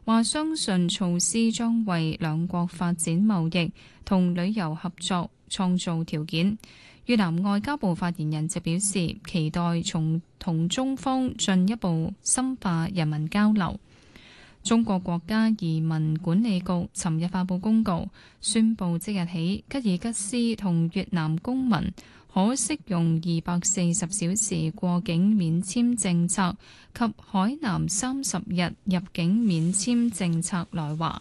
話相信措施將為兩國發展貿易同旅遊合作創造條件。越南外交部發言人就表示，期待同中方進一步深化人民交流。中國國家移民管理局尋日發布公告，宣布即日起，吉爾吉斯同越南公民可適用240小時過境免簽政策及海南30日入境免簽政策來華。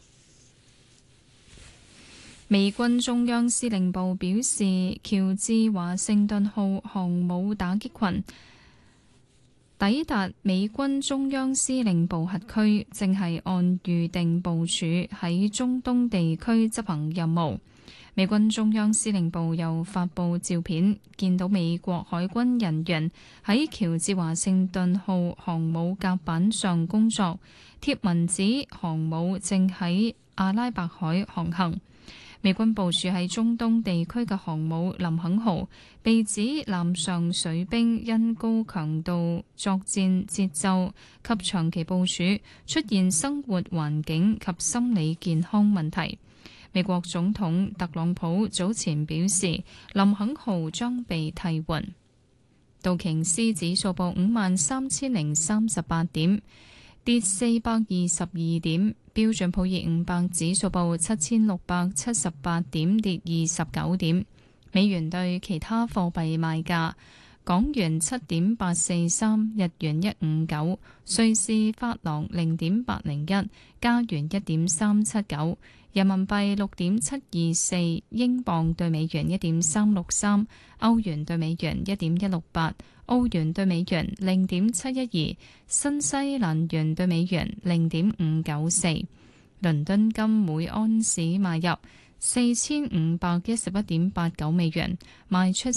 美軍中央司令部表示，喬治華盛頓號航母打擊群抵達美軍中央司令部轄區，正係按預定部署喺中東地區執行任務。美軍中央司令部又發布照片，見到美國海軍人員喺喬治華盛頓號航母甲板上工作，貼文指航母正喺阿拉伯海航行。美軍部署喺中東地區嘅航母林肯號被指艦上水兵因高強度作戰節奏及長期部署出現生活環境及心理健康問題。美國總統特朗普早前表示，林肯號將被替換。道瓊斯指數報53,038點，跌422點。標準普爾500指數報7678點，跌29點。美元對其他貨幣賣價：港元7.843，日元159，瑞士法郎0.801，加元1.379，人民幣6.724，英鎊對美元1.363，歐元對美元1.168。澳元對美元0.712，新西蘭元對美元0.594。倫敦金每安士買入4511.89美元，賣出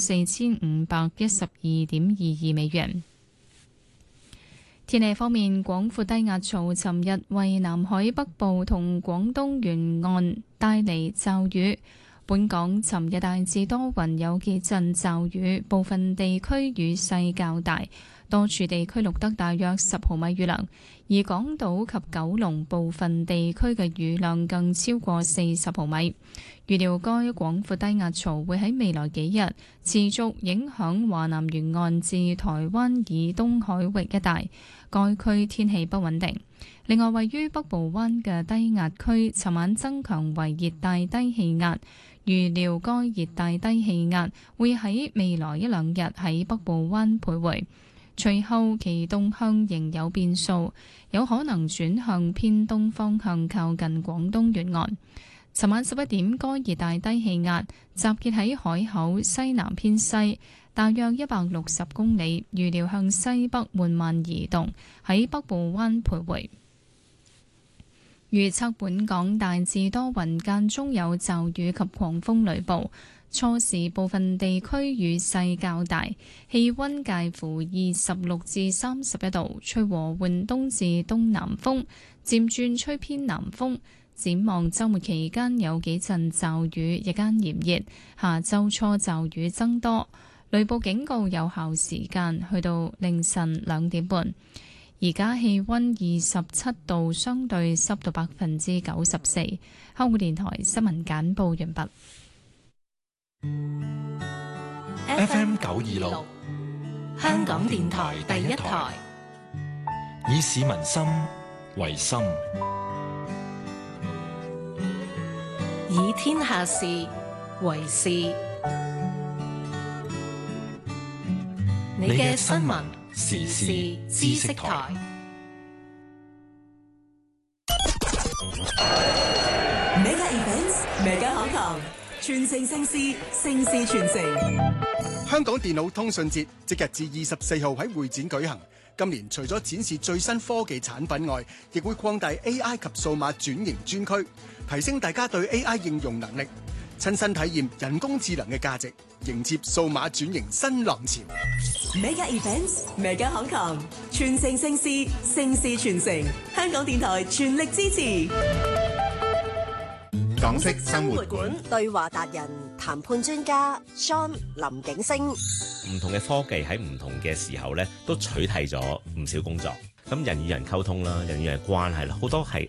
4512.22美元。天氣方面，廣闊低壓槽尋日為南海北部同廣東沿岸帶嚟驟雨。本港尋日大致多雲，有幾陣驟雨，部分地區雨勢較大，多處地區錄得大約10毫米雨量，而港島及九龍部分地區嘅雨量更超過40毫米。預料該廣闊低壓槽會喺未來幾日持續影響華南沿岸至台灣以東海域一帶，該區天氣不穩定。另外，位於北部灣嘅低壓區尋晚增強為熱帶低氣壓。預料該熱帶低氣壓會喺未來一兩日喺北部灣徘徊，隨後其動向仍有變數，有可能轉向偏東方向靠近廣東沿岸。尋晚11點，該熱帶低氣壓集結喺海口西南偏西，大約160公里，預料向西北緩慢移動，喺北部灣徘徊。預測本港大致多雲，間中有驟雨及狂風雷暴，初時部分地區雨勢較大，氣溫介乎26至31度，吹和緩東至東南風，漸轉吹偏南風。展望週末期間有幾陣驟雨，日間炎熱，下週初驟雨增多，雷暴警告有效時間去到凌晨2點半。而家氣溫27度，相對濕度94%。香港電台新聞簡報完畢。 FM 926，香港電台第一台，以市民心為心， 以天下事為事。你嘅新聞時事知識台。 Mega Events，Mega 口堂，傳承盛事，盛事傳承。 香港電腦通訊節即日至24號喺會展舉行。今年除咗展示最新科技產品外，亦會擴大 AI 及數碼轉型專區，提升大家對 AI 應用能力，親身體驗人工智能嘅價值，迎接數碼轉型新浪潮。 Mega Events，Mega 口堂，傳承盛事，盛事傳承。香港電台全力支持。 港式生活館對話達人、談判專家 Sean 林景星。 唔同嘅科技喺唔同嘅時候咧，都取替咗唔少工作。咁人與人溝通啦，人與人關係啦，好多係